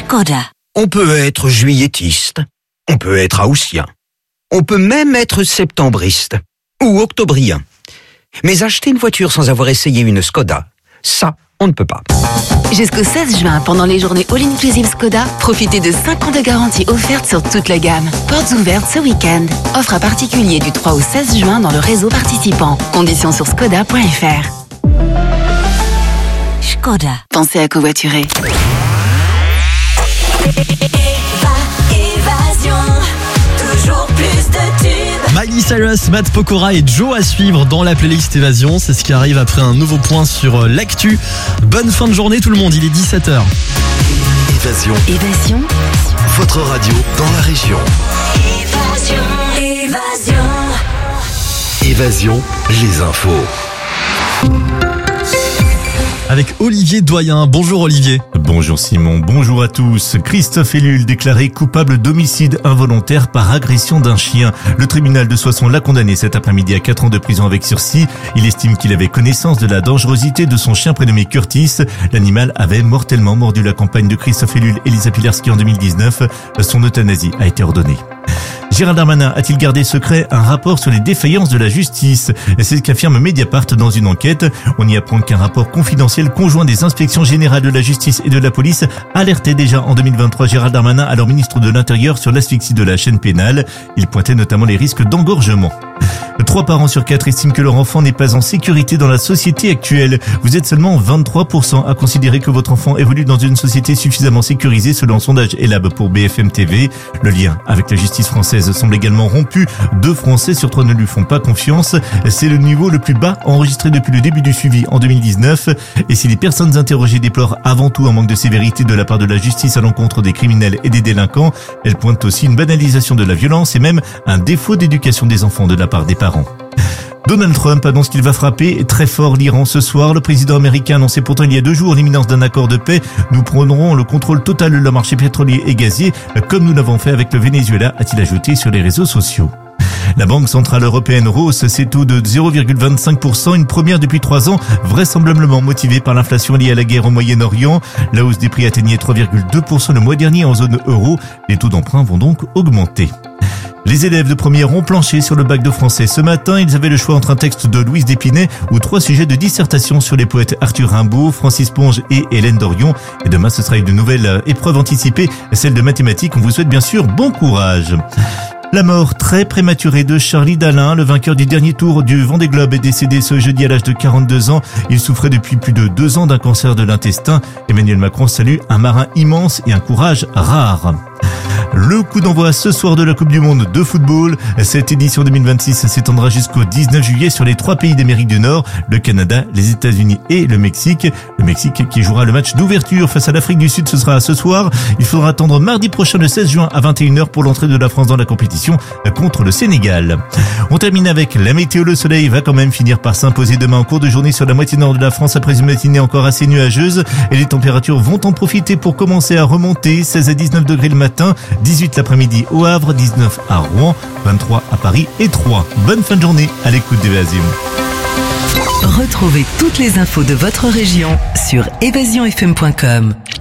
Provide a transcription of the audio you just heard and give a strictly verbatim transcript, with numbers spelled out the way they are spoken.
Škoda. On peut être juillettiste, on peut être haussien, on peut même être septembriste ou octobrien. Mais acheter une voiture sans avoir essayé une Škoda, ça, on ne peut pas. Jusqu'au seize juin, pendant les journées All-Inclusive Škoda, profitez de cinq ans de garantie offerte sur toute la gamme. Portes ouvertes ce week-end. Offre à particulier du trois au seize juin dans le réseau participant. Conditions sur škoda point f r. Škoda. Pensez à covoiturer. Toujours plus de tubes. Miley Cyrus, Matt Pokora et Joe à suivre dans la playlist Évasion. C'est ce qui arrive après un nouveau point sur l'actu. Bonne fin de journée tout le monde, il est dix-sept heures. Évasion. Évasion. Votre radio dans la région. Évasion. Évasion. Évasion, les infos. Avec Olivier Doyen. Bonjour Olivier. Bonjour Simon, bonjour à tous. Christophe Ellul déclaré coupable d'homicide involontaire par agression d'un chien. Le tribunal de Soissons l'a condamné cet après-midi à quatre ans de prison avec sursis. Il estime qu'il avait connaissance de la dangerosité de son chien prénommé Curtis. L'animal avait mortellement mordu la compagne de Christophe Ellul, Elisa Pilarski, en deux mille dix-neuf. Son euthanasie a été ordonnée. Gérald Darmanin a-t-il gardé secret un rapport sur les défaillances de la justice? C'est ce qu'affirme Mediapart dans une enquête. On y apprend qu'un rapport confidentiel conjoint des inspections générales de la justice et de la police alertait déjà en deux mille vingt-trois Gérald Darmanin, alors ministre de l'Intérieur, sur l'asphyxie de la chaîne pénale. Il pointait notamment les risques d'engorgement. Trois parents sur quatre estiment que leur enfant n'est pas en sécurité dans la société actuelle. Vous êtes seulement vingt-trois pour cent à considérer que votre enfant évolue dans une société suffisamment sécurisée, selon un sondage Elab pour B F M T V. Le lien avec la justice française semble également rompu. Deux Français sur trois ne lui font pas confiance. C'est le niveau le plus bas enregistré depuis le début du suivi en deux mille dix-neuf. Et si les personnes interrogées déplorent avant tout un manque de sévérité de la part de la justice à l'encontre des criminels et des délinquants, elles pointent aussi une banalisation de la violence et même un défaut d'éducation des enfants de la part des parents. Donald Trump annonce qu'il va frapper très fort l'Iran ce soir. Le président américain annonçait pourtant il y a deux jours l'imminence d'un accord de paix. Nous prendrons le contrôle total de leur marché pétrolier et gazier, comme nous l'avons fait avec le Venezuela, a-t-il ajouté sur les réseaux sociaux. La Banque Centrale Européenne rehausse ses taux de zéro virgule vingt-cinq pour cent, une première depuis trois ans, vraisemblablement motivée par l'inflation liée à la guerre au Moyen-Orient. La hausse des prix atteignait trois virgule deux pour cent le mois dernier en zone euro. Les taux d'emprunt vont donc augmenter. Les élèves de première ont planché sur le bac de français. Ce matin, ils avaient le choix entre un texte de Louise d'Épinay ou trois sujets de dissertation sur les poètes Arthur Rimbaud, Francis Ponge et Hélène Dorion. Et demain, ce sera une nouvelle épreuve anticipée, celle de mathématiques. On vous souhaite bien sûr bon courage. La mort très prématurée de Charlie Dalin, le vainqueur du dernier tour du Vendée Globe, est décédé ce jeudi à l'âge de quarante-deux ans. Il souffrait depuis plus de deux ans d'un cancer de l'intestin. Emmanuel Macron salue un marin immense et un courage rare. Le coup d'envoi ce soir de la Coupe du Monde de football. Cette édition deux mille vingt-six s'étendra jusqu'au dix-neuf juillet sur les trois pays d'Amérique du Nord, le Canada, les États-Unis et le Mexique. Le Mexique qui jouera le match d'ouverture face à l'Afrique du Sud, ce sera ce soir. Il faudra attendre mardi prochain, le seize juin à vingt et une heures pour l'entrée de la France dans la compétition contre le Sénégal. On termine avec la météo. Le soleil va quand même finir par s'imposer demain en cours de journée sur la moitié nord de la France après une matinée encore assez nuageuse, et les températures vont en profiter pour commencer à remonter. seize à dix-neuf degrés le matin, dix-huit l'après-midi au Havre, dix-neuf à Rouen, vingt-trois à Paris et Troyes. Bonne fin de journée à l'écoute d'Évasion. Retrouvez toutes les infos de votre région sur évasion f m point com.